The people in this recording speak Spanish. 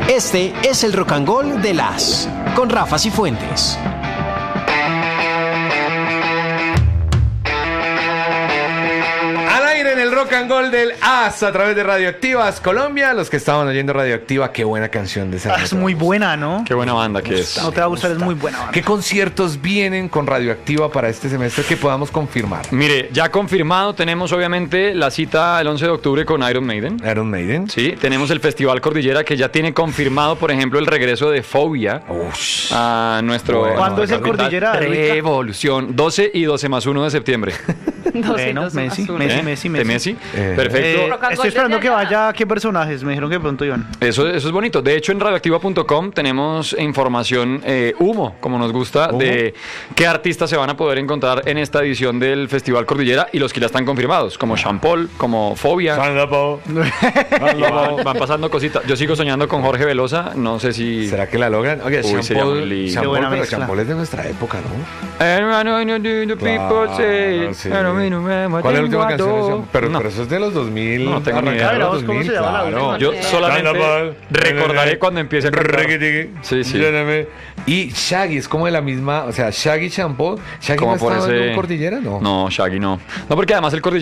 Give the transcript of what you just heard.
Este es el Rock and Roll de las con Rafa Cifuentes. En el Rock and Roll del AS a través de Radioactivas Colombia. Los que estaban oyendo Radioactiva, qué buena canción de esa. Es muy buena, ¿no? Qué buena banda que es. No te va a gustar, es muy buena banda. ¿Qué conciertos vienen con Radioactiva para este semestre que podamos confirmar? Mire, ya confirmado, tenemos obviamente la cita el 11 de octubre con Iron Maiden. Iron Maiden. Sí, tenemos el Festival Cordillera que ya tiene confirmado, por ejemplo, el regreso de Fobia a nuestro... Bueno, ¿cuándo es el Cordillera? Revolución, 12 y 12 más 1 de septiembre. Bueno, Messi. ¿De Messi? Perfecto. Estoy esperando que vaya. ¿Qué personajes? Me dijeron que pronto iban. Eso es bonito. De hecho, en radioactiva.com tenemos información humo, como nos gusta, de qué artistas se van a poder encontrar en esta edición del Festival Cordillera y los que ya están confirmados, como Sean Paul, como Fobia. Van pasando cositas. Yo sigo soñando con Jorge Velosa. No sé si... ¿Será que la logran? Oye, Sean sería Paul, muy lindo. Sean Paul, Buena pero mezcla. Sean Paul es de nuestra época, ¿no? Sí. ¿Cuál es la última canción de Sean? Pero eso es de los 2000. No tengo ni idea. Arrancaron los ¿Cómo 2000, se llama la claro. última? Yo solamente recordaré cuando empiece a cantar. Sí, sí. Y Shaggy es como de la misma, o sea, Shaggy y Sean Paul. ¿Shaggy no Como por estaba en ese... un Cordillera? No. No, Shaggy no. No, porque además el Cordillera